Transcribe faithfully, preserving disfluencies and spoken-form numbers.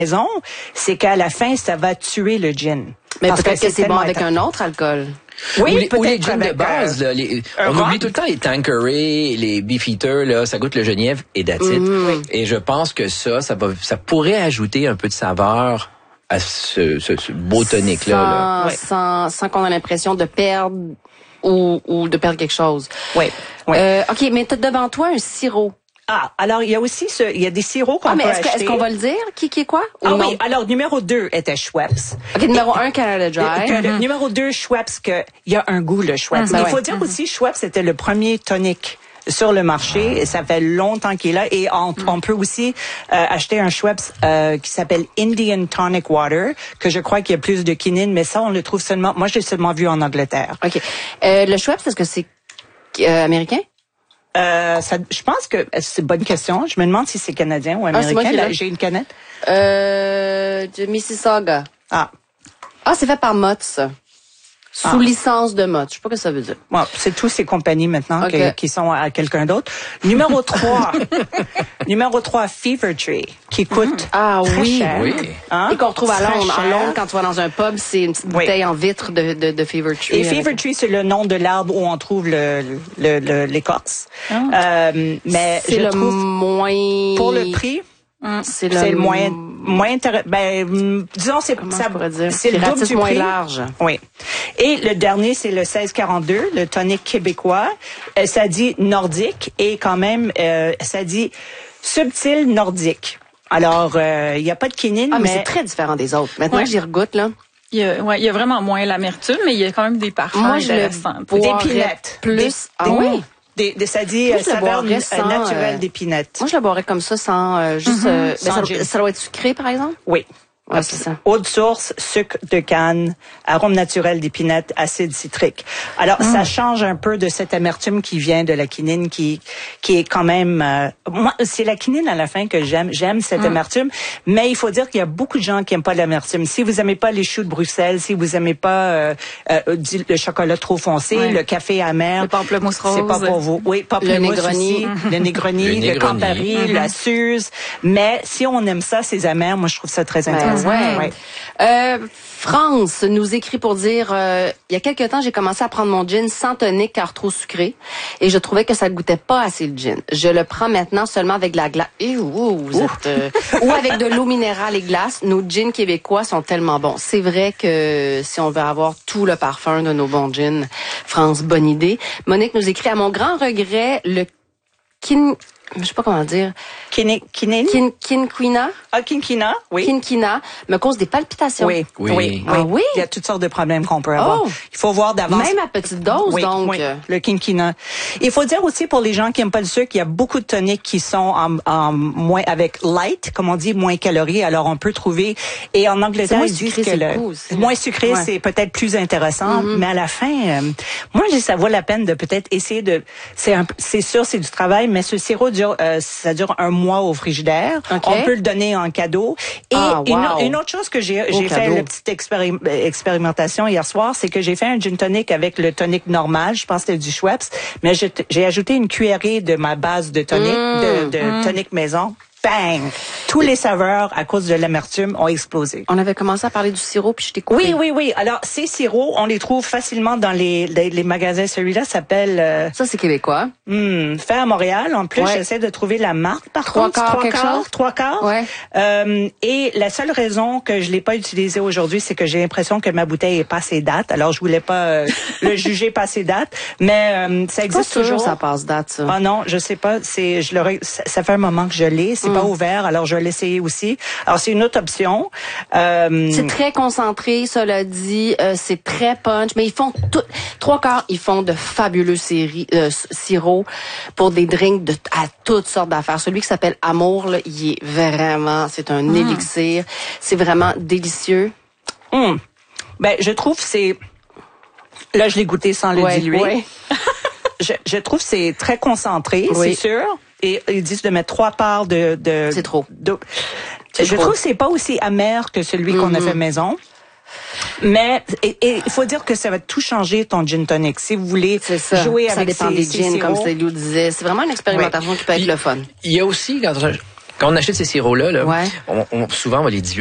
raison, c'est qu'à la fin, ça va tuer le gin. Mais Parce peut-être que que c'est bon avec un autre alcool. Oui, ou les, ou les peut-être gins de avec, base, euh, là, les, un on rock. oublie tout le temps les Tanqueray, les Beefeater, là, ça goûte le genièvre et that's it. Mm-hmm. Et je pense que ça, ça va, ça pourrait ajouter un peu de saveur à ce, ce, ce beau tonic-là. Sans, Là. Ouais. sans, sans qu'on ait l'impression de perdre ou, ou de perdre quelque chose. Oui. Oui. Euh, OK, mais t'as devant toi un sirop. Ah, alors il y a aussi ce, il y a des sirops qu'on Ah, mais peut est-ce, que- acheter. est-ce qu'on va le dire? Qui, qui est quoi? Ou Ah non? oui, alors numéro deux était Schweppes. OK, numéro un, Canada Dry. Que le numéro deux, Schweppes, que il y a un goût, le Schweppes. Mhm. Il Ben faut ouais. dire aussi, Schweppes, c'était le premier tonic sur le marché. Et ça fait longtemps qu'il est là. Et on, on peut aussi euh, acheter un Schweppes euh, qui s'appelle Indian Tonic Water, que je crois qu'il y a plus de quinine, mais ça, on le trouve seulement... Moi, je l'ai seulement vu en Angleterre. OK. Euh, le Schweppes, est-ce que c'est euh, américain? Euh, ça, je pense que c'est une bonne question. Je me demande si c'est canadien ou Ah, c'est moi américain. qui Là, l'ai. j'ai une canette. Euh, de Mississauga. Ah, Ah, c'est fait par Mott's, ça. Sous Ah. licence de Mott's. Je sais pas ce que ça veut dire. bon, c'est tous ces compagnies maintenant Ok. que- qui sont à quelqu'un d'autre. Numéro trois. Numéro trois, Fever Tree, qui coûte Ah très oui. cher. Oui. Hein? Et qu'on retrouve à Très Londres. En cher. Londres, quand tu vas dans un pub, c'est une petite Oui. bouteille en vitre de, de, de Fever Tree. Et Fever avec- Tree, c'est le nom de l'arbre où on trouve le, le, le- l'écorce. Euh, mais C'est je le trouve, moins... pour le prix, C'est le, c'est le moins, moins intéressant. Ben, hum, disons, c'est, Comment ça, je pourrais dire? c'est le Qui double ratisse du moins prix. large. Oui. Et le dernier, c'est le seize quarante-deux, le tonic québécois. Euh, ça dit nordique et quand même, euh, ça dit subtil nordique. Alors, euh, il n'y a pas de quinine, Ah, mais, mais... c'est très différent des autres. Maintenant Ouais. que j'y regoute, là. Il y a, ouais, il y a vraiment moins l'amertume, mais il y a quand même des parfums Moi, je le intéressants. bois- Des boirais pinettes. plus. Des, Ah des- oui? Des, des, ça dit Moi, euh, je le saveur boirais euh, sans, naturelle euh, d'épinette. Moi, je le boirais comme ça, sans euh, juste... euh, ben, Sans ça, gin. ça doit être sucré, par exemple? Oui. Ouais, c'est ça. Eau de source, sucre de canne, arôme naturel d'épinette, acide citrique. Alors, ça change un peu de cette amertume qui vient de la quinine, qui qui est quand même... euh, moi, c'est la quinine à la fin que j'aime. J'aime cette amertume, mais il faut dire qu'il y a beaucoup de gens qui aiment pas l'amertume. Si vous aimez pas les choux de Bruxelles, si vous aimez pas euh, euh, du- le chocolat trop foncé, Ouais. le café amer... Le pamplemousse rose. C'est pas pour vous. Oui, pamplemousse Le Negroni. aussi. Le Negroni, Le le, Negroni. Campari, la Suze. Mais si on aime ça, ces amers, moi, je trouve ça très Ben, intéressant. ouais. Ouais. Euh, France nous écrit pour dire euh, il y a quelques temps, j'ai commencé à prendre mon gin sans tonic car trop sucré et je trouvais que ça ne goûtait pas assez le gin. Je le prends maintenant seulement avec de la glace. Et ouh, vous êtes, euh, ou avec de l'eau minérale et glace. Nos gins québécois sont tellement bons. C'est vrai que si on veut avoir tout le parfum de nos bons gins, France, bonne idée. Monique nous écrit à mon grand regret le kin je sais pas comment dire. Quini- Quinine? Kin, quinquina, Ah, quinquina, oui. quinquina me cause des palpitations. Oui, Oui. oui, Ah oui? Il y a toutes sortes de problèmes qu'on peut avoir. Oh. Il faut voir d'avance. Même à petite dose, Oui, donc. oui, le quinquina. Il faut dire aussi pour les gens qui aiment pas le sucre, il y a beaucoup de toniques qui sont en, en moins avec light, comme on dit, moins calories. Alors on peut trouver. Et en C'est Angleterre, moins ils disent sucré, que c'est le le goût aussi. moins sucré, Ouais. c'est peut-être plus intéressant. Mais à la fin, euh, moi, je dis, ça vaut la peine de peut-être essayer de. C'est un, c'est sûr, c'est du travail, mais ce sirop dure, euh, ça dure un mois au frigidaire. OK. On peut le donner en cadeau. Et Ah, une, wow. une autre chose que j'ai, Beau j'ai fait cadeau. la petite expéri- expérimentation hier soir, c'est que j'ai fait un gin tonic avec le tonic normal. Je pense que c'était du Schweppes, mais j'ai, j'ai ajouté une cuillerée de ma base de tonic, de, de tonic maison. Bang! Tous les saveurs, à cause de l'amertume, ont explosé. On avait commencé à parler du sirop, puis je t'ai coupé. Oui, oui, oui. Alors, ces sirops, on les trouve facilement dans les, les, les magasins. Celui-là s'appelle euh, Ça, c'est québécois. hmm, fait à Montréal. En plus, Ouais. j'essaie de trouver la marque, par Trois contre. quarts, trois quelque quarts, chose? trois quarts. Ouais. Euh, et la seule raison que je l'ai pas utilisé aujourd'hui, c'est que j'ai l'impression que ma bouteille est passée date. Alors, je voulais pas euh, le juger passée date. Mais euh, ça Pas existe sûr, toujours. ça passe date, ça. Ah non, je sais pas. C'est, je l'aurais. Ça, ça fait un moment que je l'ai. C'est pas ouvert. Alors, je vais l'essayer aussi. Alors, c'est une autre option. Euh, C'est très concentré, cela dit. Euh, c'est très punch. Mais ils font tout. Trois quarts, ils font de fabuleux séries, euh, sirops pour des drinks de, à toutes sortes d'affaires. Celui qui s'appelle Amour, là, il est vraiment, c'est un élixir. C'est vraiment délicieux. hum. Ben, je trouve que c'est. Là, je l'ai goûté sans le Ouais, diluer. ouais. Je, je trouve que c'est très concentré, Oui. c'est sûr. Et ils disent de mettre trois parts de... de C'est trop. de- C'est je trop. trouve que c'est pas aussi amer que celui qu'on a fait maison. Mais et- et il faut dire que ça va tout changer ton gin tonic. Si vous voulez C'est ça. jouer ça avec dépend ces, des ces gins, comme sirops. Célio disait. C'est vraiment une expérimentation qui peut être Puis, le fun. Il y a aussi, quand je, Quand on achète ces sirops-là, là, Ouais. on, on, souvent, on va les diluer